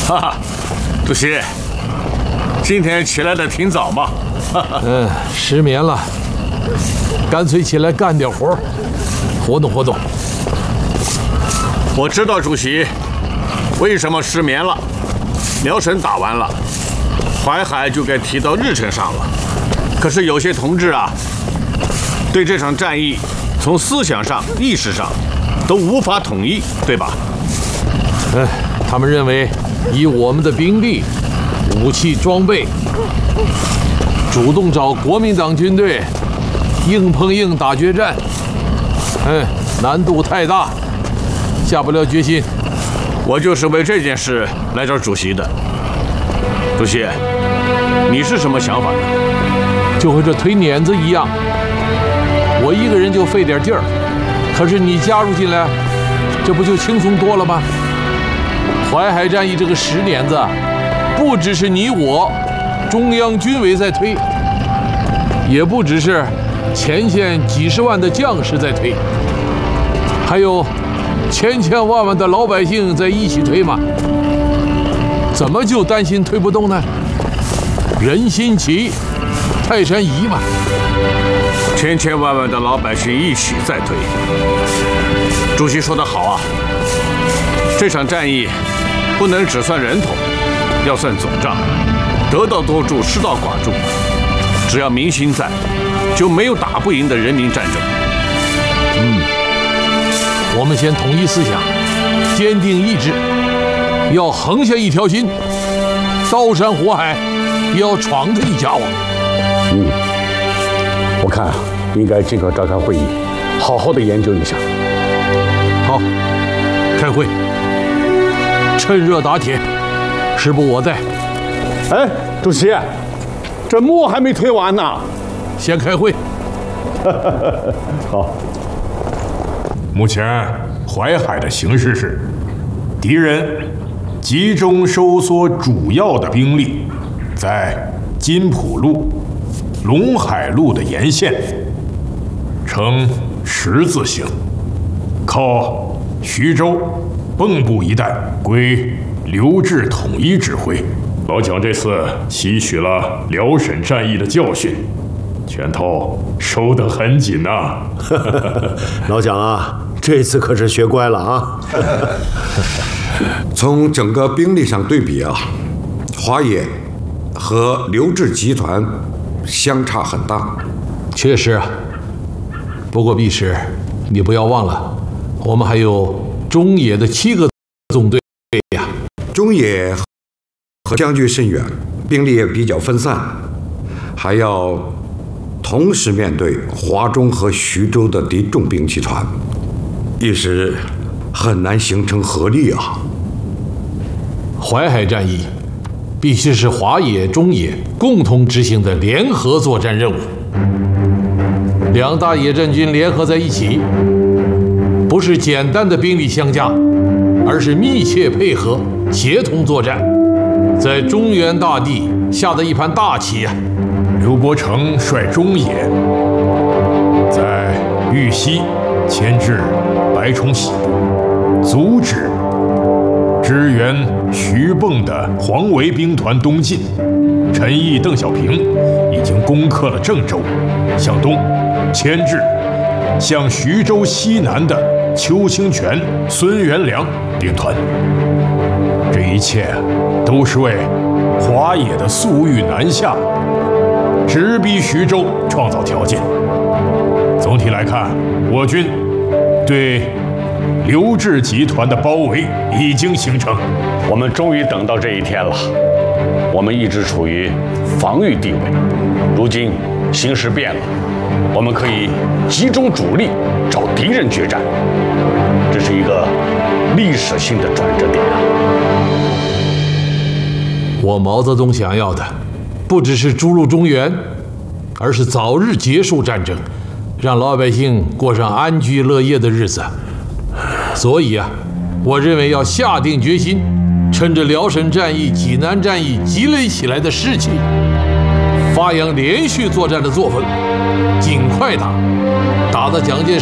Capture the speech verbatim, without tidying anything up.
哈哈，主席，今天起来的挺早嘛。 嗯，失眠了，干脆起来干点活，活动活动。 我知道主席为什么失眠了。辽沈打完了，淮海就该提到日程上了。可是有些同志啊，对这场战役从思想上、意识上都无法统一，对吧？ 嗯，他们认为以我们的兵力、武器装备，主动找国民党军队硬碰硬打决战，嗯，难度太大，下不了决心。 我就是为这件事来找主席的。主席，你是什么想法呢？ 就和这推碾子一样，我一个人就费点劲儿，可是你加入进来，这不就轻松多了吗？淮海战役这个石碾子，不只是你我中央军委在推，也不只是前线几十万的将士在推，还有千千万万的老百姓在一起推嘛。怎么就担心推不动呢？人心齐，泰山移嘛。 千千万万的老百姓一起在推。主席说得好啊，这场战役不能只算人头，要算总账，得道多助，失道寡助。只要民心在，就没有打不赢的人民战争。 嗯，我们先统一思想，坚定意志，要横下一条心，刀山火海也要闯他一家网。 嗯，我看啊，应该尽快召开会议，好好的研究一下。 好，开会，趁热打铁，时不我待。 哎，主席，这墨还没推完呢， 先开会。 好。 目前淮海的形势是，敌人集中收缩主要的兵力，在金浦路、陇海路的沿线，呈十字形，靠徐州、蚌埠一带归刘志统一指挥。老蒋这次吸取了辽沈战役的教训，拳头收得很紧呐、啊。 老蒋啊，这次可是学乖了啊！ 从整个兵力上对比啊，华野和刘志集团相差很大。 确实啊，不过毕师，你不要忘了，我们还有中野的七个纵队呀。 中野和相距甚远，兵力也比较分散，还要同时面对华中和徐州的敌重兵集团，一时很难形成合力啊。 淮海战役必须是华野、中野共同执行的联合作战任务。两大野战军联合在一起，不是简单的兵力相加，而是密切配合、协同作战，在中原大地下的一盘大棋呀、啊。 刘伯承率中野在豫西牵制白崇禧部，阻止支援徐蚌的黄维兵团东进。陈毅、邓小平已经攻克了郑州，向东牵制向徐州西南的邱清泉、孙元良兵团。这一切都是为华野的速欲南下，直逼徐州创造条件。总体来看，我军对刘志集团的包围已经形成。 我们终于等到这一天了。我们一直处于防御地位，如今形势变了，我们可以集中主力找敌人决战，这是一个历史性的转折点啊！ 我毛泽东想要的，不只是逐鹿中原，而是早日结束战争，让老百姓过上安居乐业的日子。所以啊，我认为要下定决心，趁着辽沈战役、济南战役积累起来的士气，发扬连续作战的作风，尽快打，打到蒋介石